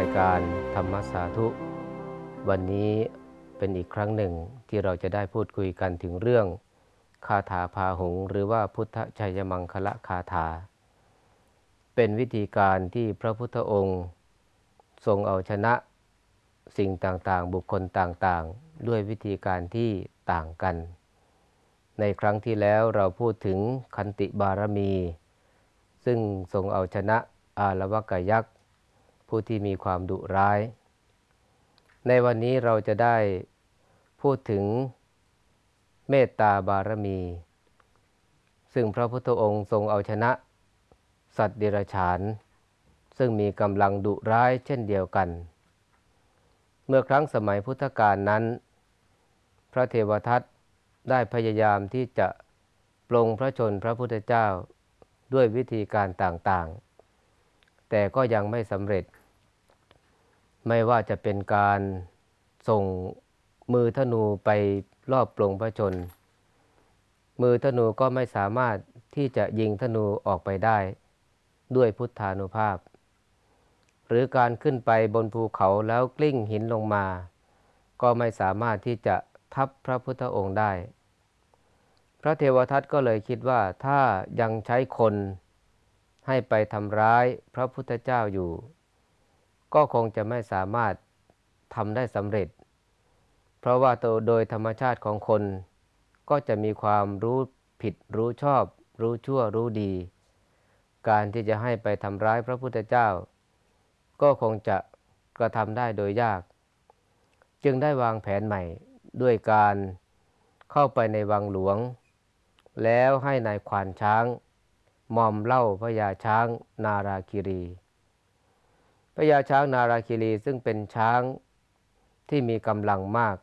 ายการธรรมสาธุวันนี้เป็นอีกครั้งหนึ่งที่เราจะได้พูดคุยกันถึงเรื่องคาถาพาหุงหรือว่าพุทธชัยมังคละคาถาเป็นวิธีการที่พระพุทธองค์ทรงเอาชนะสิ่งต่างๆบุคคลต่างๆด้วยวิธีการที่ต่างกันในครั้งที่แล้วเราพูดถึงขันติบารมีซึ่งทรงเอาชนะอาลวกยักษ์ผู้ที่มีความดุร้ายในวันนี้เราจะได้พูดถึงเมตตาบารมีซึ่งพระพุทธองค์ทรงเอาชนะสัตว์เดรัจฉานซึ่งมีกำลังดุร้ายเช่นเดียวกันเมื่อครั้งสมัยพุทธกาลนั้นพระเทวทัตได้พยายามที่จะปลงพระชนพระพุทธเจ้าด้วยวิธีการต่างๆแต่ก็ยังไม่สำเร็จไม่ว่าจะเป็นการส่งมือธนูไปรอบปลงพระชนมือธนูก็ไม่สามารถที่จะยิงธนูออกไปได้ด้วยพุทธานุภาพหรือการขึ้นไปบนภูเขาแล้วกลิ้งหินลงมาก็ไม่สามารถที่จะทับพระพุทธองค์ได้พระเทวทัตก็เลยคิดว่าถ้ายังใช้คนให้ไปทำร้ายพระพุทธเจ้าอยู่ก็คงจะไม่สามารถทำได้สำเร็จเพราะว่าโดยธรรมชาติของคนก็จะมีความรู้ผิดรู้ชอบรู้ชั่วรู้ดีการที่จะให้ไปทำร้ายพระพุทธเจ้าก็คงจะกระทำได้โดยยากจึงได้วางแผนใหม่ด้วยการเข้าไปในวังหลวงแล้วให้นายขวานช้างมอมเหล้าพญาช้างนาราคิรีพญาช้างนาราคิรีซึ่งเป็นช้างที่มีกำลังมาก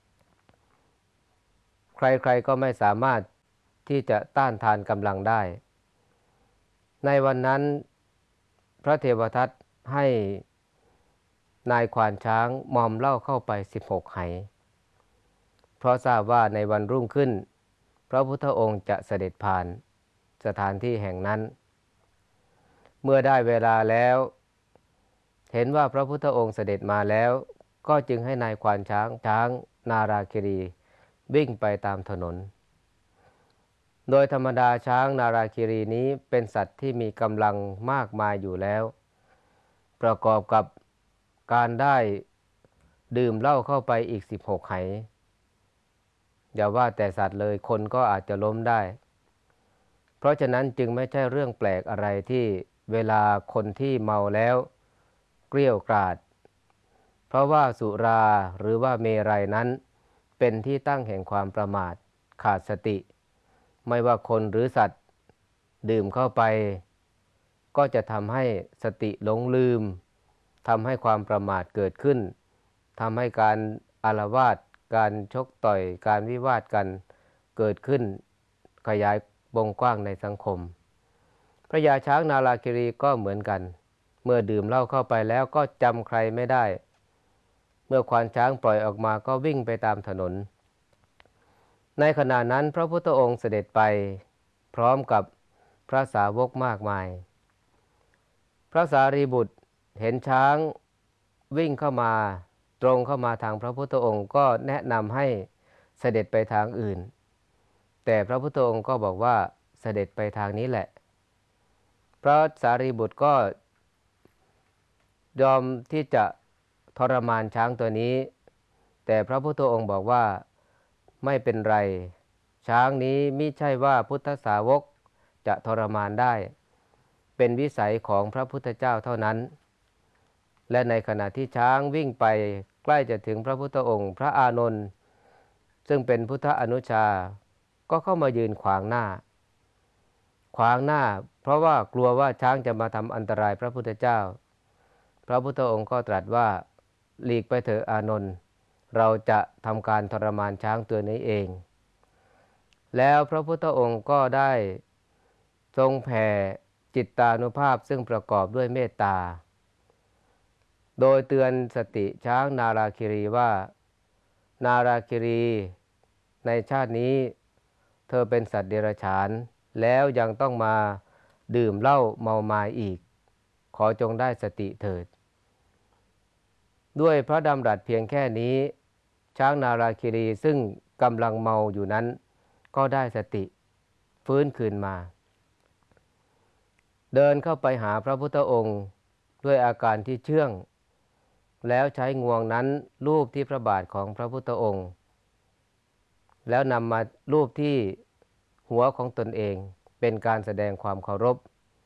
ใครๆก็ไม่สามารถที่จะต้านทานกำลังได้ในวันนั้นพระเทวทัตให้นายขวานช้างมอมเหล้าเข้าไป16 ไหเพราะทราบว่าในวันรุ่งขึ้นพระพุทธองค์จะเสด็จผ่านสถานที่แห่งนั้นเมื่อได้เวลาแล้วเห็นว่าพระพุทธองค์เสด็จมาแล้วก็จึงให้นายขวานช้างนาราคิรีวิ่งไปตามถนนโดยธรรมดาช้างนาราคิรีนี้เป็นสัตว์ที่มีกำลังมากมายอยู่แล้วประกอบกับการได้ดื่มเหล้าเข้าไปอีก16 ไหอย่าว่าแต่สัตว์เลยคนก็อาจจะล้มได้เพราะฉะนั้นจึงไม่ใช่เรื่องแปลกอะไรที่เวลาคนที่เมาแล้วเกรี้ยวกราดเพราะว่าสุราหรือว่าเมรัยนั้นเป็นที่ตั้งแห่งความประมาทขาดสติไม่ว่าคนหรือสัตว์ดื่มเข้าไปก็จะทำให้สติหลงลืมทำให้ความประมาทเกิดขึ้นทำให้การอาละวาดการชกต่อยการวิวาทกันเกิดขึ้นขยายวงกว้างในสังคมพระยาช้างนาราคิรีก็เหมือนกันเมื่อดื่มเหล้าเข้าไปแล้วก็จำใครไม่ได้เมื่อควานช้างปล่อยออกมาก็วิ่งไปตามถนนในขณะนั้นพระพุทธองค์เสด็จไปพร้อมกับพระสาวกมากมายพระสารีบุตรเห็นช้างวิ่งเข้ามาตรงเข้ามาทางพระพุทธองค์ก็แนะนำให้เสด็จไปทางอื่นแต่พระพุทธองค์ก็บอกว่าเสด็จไปทางนี้แหละพระสารีบุตรก็ยอมที่จะทรมานช้างตัวนี้แต่พระพุทธองค์บอกว่าไม่เป็นไรช้างนี้มิใช่ว่าพุทธสาวกจะทรมานได้เป็นวิสัยของพระพุทธเจ้าเท่านั้นและในขณะที่ช้างวิ่งไปใกล้จะถึงพระพุทธองค์พระอานนท์ซึ่งเป็นพุทธอนุชาก็เข้ามายืนขวางหน้าเพราะว่ากลัวว่าช้างจะมาทำอันตรายพระพุทธเจ้าพระพุทธองค์ก็ตรัสว่าหลีกไปเถอะอานนท์เราจะทำการทรมานช้างตัวนี้เองแล้วพระพุทธองค์ก็ได้ทรงแผ่จิตตานุภาพซึ่งประกอบด้วยเมตตาโดยเตือนสติช้างนาราคิรีว่านาราคิรีในชาตินี้เธอเป็นสัตว์เดรัจฉานแล้วยังต้องมาดื่มเหล้าเมามายอีกขอจงได้สติเถิดด้วยพระดำรัสเพียงแค่นี้ช้างนาราคิรีซึ่งกำลังเมาอยู่นั้นก็ได้สติฟื้นคืนมาเดินเข้าไปหาพระพุทธองค์ด้วยอาการที่เชื่องแล้วใช้งวงนั้นลูบที่พระบาทของพระพุทธองค์แล้วนำมาลูบที่หัวของตนเองเป็นการแสดงความเคารพ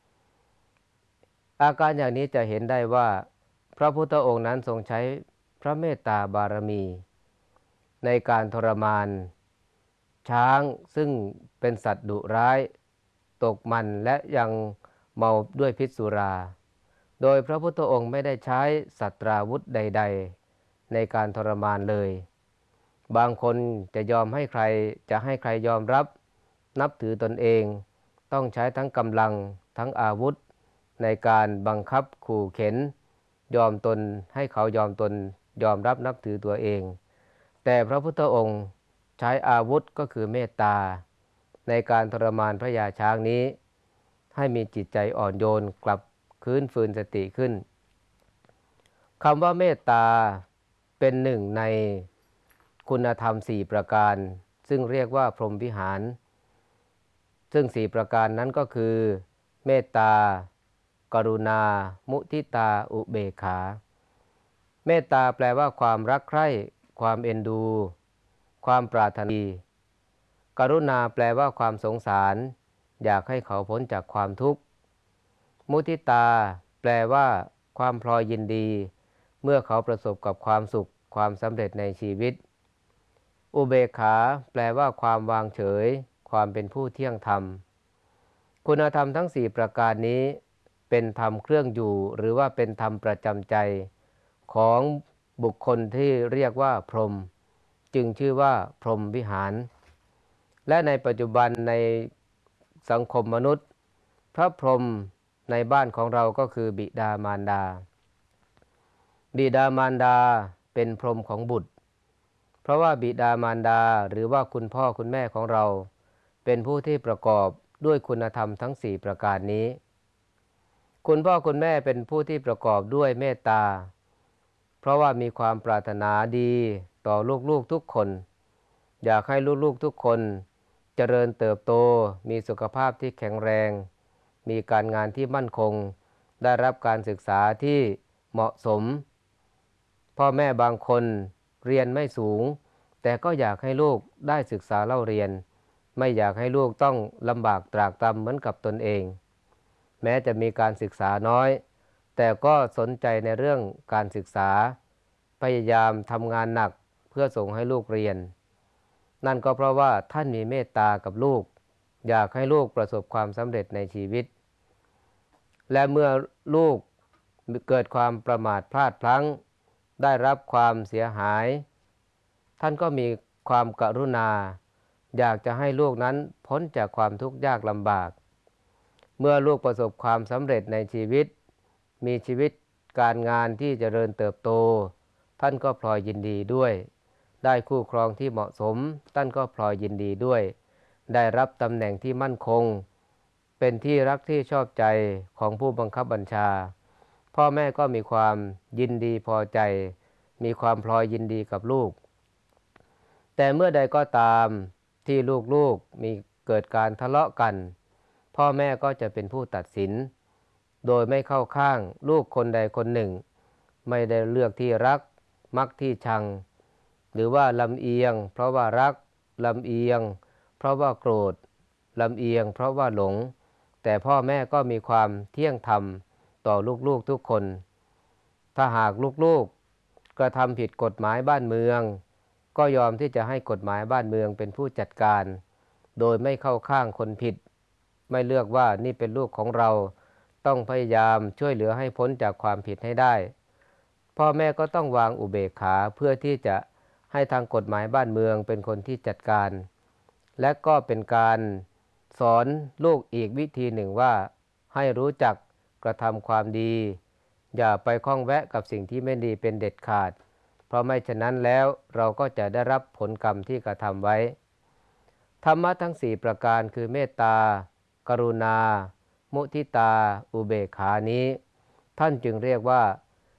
อาการอย่างนี้จะเห็นได้ว่าพระพุทธองค์นั้นทรงใช้พระเมตตาบารมีในการทรมานช้างซึ่งเป็นสัตว์ดุร้ายตกมันและยังเมาด้วยพิษสุราโดยพระพุทธองค์ไม่ได้ใช้สัตราวุธใดๆในการทรมานเลยบางคนจะให้ใครยอมรับนับถือตนเองต้องใช้ทั้งกำลังทั้งอาวุธในการบังคับขู่เข็นยอมตนให้เขายอมตนยอมรับนับถือตัวเองแต่พระพุทธองค์ใช้อาวุธก็คือเมตตาในการทรมานพระยาช้างนี้ให้มีจิตใจอ่อนโยนกลับคืนฟื้นสติขึ้นคำว่าเมตตาเป็นหนึ่งในคุณธรรม4ประการซึ่งเรียกว่าพรหมวิหารซึ่ง4ประการนั้นก็คือเมตตากรุณามุทิตาอุเบกขาเมตตาแปลว่าความรักใคร่ความเอ็นดูความปรารถนาดีกรุณาแปลว่าความสงสารอยากให้เขาพ้นจากความทุกข์มุทิตาแปลว่าความพลอยยินดีเมื่อเขาประสบกับความสุขความสำเร็จในชีวิตอุเบกขาแปลว่าความวางเฉยความเป็นผู้เที่ยงธรรมคุณธรรมทั้ง4ประการนี้เป็นธรรมเครื่องอยู่หรือว่าเป็นธรรมประจำใจของบุคคลที่เรียกว่าพรหมจึงชื่อว่าพรหมวิหารและในปัจจุบันในสังคมมนุษย์พระพรหมในบ้านของเราก็คือบิดามารดาบิดามารดาเป็นพรหมของบุตรเพราะว่าบิดามารดาหรือว่าคุณพ่อคุณแม่ของเราเป็นผู้ที่ประกอบด้วยคุณธรรมทั้ง4ประการนี้คุณพ่อคุณแม่เป็นผู้ที่ประกอบด้วยเมตตาเพราะว่ามีความปรารถนาดีต่อลูกๆทุกคนอยากให้ลูกๆทุกคนเจริญเติบโตมีสุขภาพที่แข็งแรงมีการงานที่มั่นคงได้รับการศึกษาที่เหมาะสมพ่อแม่บางคนเรียนไม่สูงแต่ก็อยากให้ลูกได้ศึกษาเล่าเรียนไม่อยากให้ลูกต้องลำบากตรากตรำเหมือนกับตนเองแม้จะมีการศึกษาน้อยแต่ก็สนใจในเรื่องการศึกษาพยายามทำงานหนักเพื่อส่งให้ลูกเรียนนั่นก็เพราะว่าท่านมีเมตตากับลูกอยากให้ลูกประสบความสำเร็จในชีวิตและเมื่อลูกเกิดความประมาทพลาดพลั้งได้รับความเสียหายท่านก็มีความกรุณาอยากจะให้ลูกนั้นพ้นจากความทุกข์ยากลำบากเมื่อลูกประสบความสำเร็จในชีวิตมีชีวิตการงานที่เจริญเติบโตท่านก็พลอยยินดีด้วยได้คู่ครองที่เหมาะสมท่านก็พลอยยินดีด้วยได้รับตำแหน่งที่มั่นคงเป็นที่รักที่ชอบใจของผู้บังคับบัญชาพ่อแม่ก็มีความยินดีพอใจมีความพลอยยินดีกับลูกแต่เมื่อใดก็ตามที่ลูกๆมีเกิดการทะเลาะกันพ่อแม่ก็จะเป็นผู้ตัดสินโดยไม่เข้าข้างลูกคนใดคนหนึ่งไม่ได้เลือกที่รักมักที่ชังหรือว่าลำเอียงเพราะว่ารักลำเอียงเพราะว่าโกรธลำเอียงเพราะว่าหลงแต่พ่อแม่ก็มีความเที่ยงธรรมต่อลูกๆทุกคนถ้าหากลูกๆกระทำผิดกฎหมายบ้านเมืองก็ยอมที่จะให้กฎหมายบ้านเมืองเป็นผู้จัดการโดยไม่เข้าข้างคนผิดไม่เลือกว่านี่เป็นลูกของเราต้องพยายามช่วยเหลือให้พ้นจากความผิดให้ได้พ่อแม่ก็ต้องวางอุเบกขาเพื่อที่จะให้ทางกฎหมายบ้านเมืองเป็นคนที่จัดการและก็เป็นการสอนลูกอีกวิธีหนึ่งว่าให้รู้จักกระทำความดีอย่าไปคล้องแวะกับสิ่งที่ไม่ดีเป็นเด็ดขาดเพราะไม่ฉะนั้นแล้วเราก็จะได้รับผลกรรมที่กระทำไว้ธรรมะทั้ง4ประการคือเมตตากรุณามุทิตาอุเบกขานี้ท่านจึงเรียกว่า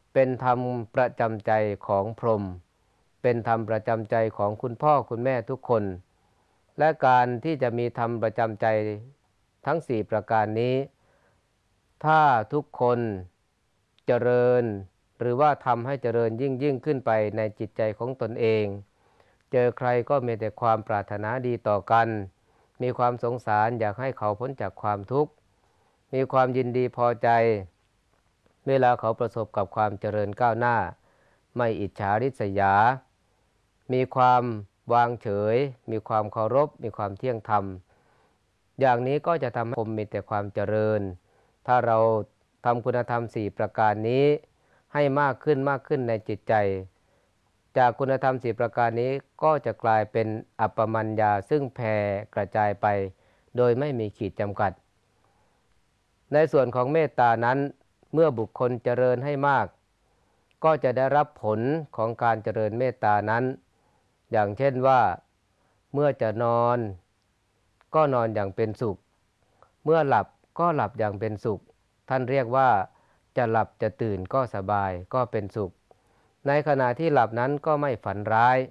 เป็นธรรมประจำใจของพรหมเป็นธรรมประจำใจของคุณพ่อคุณแม่ทุกคนและการที่จะมีธรรมประจำใจทั้ง4ประการนี้ถ้าทุกคนเจริญหรือว่าทำให้เจริญยิ่งขึ้นไปในจิตใจของตนเองเจอใครก็มีแต่ความปรารถนาดีต่อกันมีความสงสารอยากให้เขาพ้นจากความทุกข์มีความยินดีพอใจเวลาเขาประสบกับความเจริญก้าวหน้าไม่อิจฉาริษยามีความวางเฉยมีความเคารพมีความเที่ยงธรรมอย่างนี้ก็จะทำให้ผมมีแต่ความเจริญถ้าเราทำคุณธรรม4ประการนี้ให้มากขึ้นในจิตใจจากคุณธรรม4ประการนี้ก็จะกลายเป็นอัปปมัญญาซึ่งแผ่กระจายไปโดยไม่มีขีดจำกัดในส่วนของเมตตานั้นเมื่อบุคคลเจริญให้มากก็จะได้รับผลของการเจริญเมตตานั้นอย่างเช่นว่าเมื่อจะนอนก็นอนอย่างเป็นสุขเมื่อหลับก็หลับอย่างเป็นสุขท่านเรียกว่าจะหลับจะตื่นก็สบายก็เป็นสุขในขณะที่หลับนั้นก็ไม่ฝันร้าย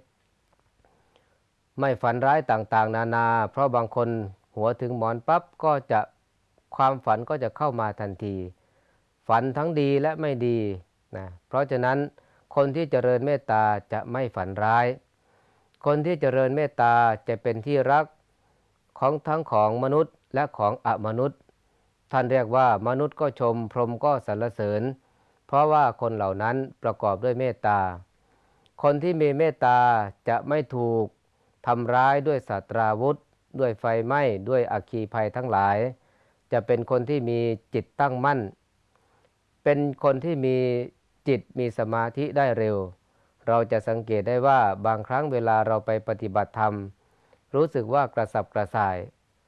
ต่างๆนานาเพราะบางคนหัวถึงหมอนปั๊บก็จะความฝันก็จะเข้ามาทันทีฝันทั้งดีและไม่ดีนะเพราะฉะนั้นคนที่เจริญเมตตาจะไม่ฝันร้ายคนที่เจริญเมตตาจะเป็นที่รักของทั้งของมนุษย์และของอมนุษย์ท่านเรียกว่ามนุษย์ก็ชมพรหมก็สรรเสริญเพราะว่าคนเหล่านั้นประกอบด้วยเมตตาคนที่มีเมตตาจะไม่ถูกทำร้ายด้วยสัตราวุธด้วยไฟไหม้ด้วยอัคคีภัยทั้งหลายจะเป็นคนที่มีจิตตั้งมั่นเป็นคนที่มีจิตมีสมาธิได้เร็วเราจะสังเกตได้ว่าบางครั้งเวลาเราไปปฏิบัติธรรมรู้สึกว่ากระสับกระส่าย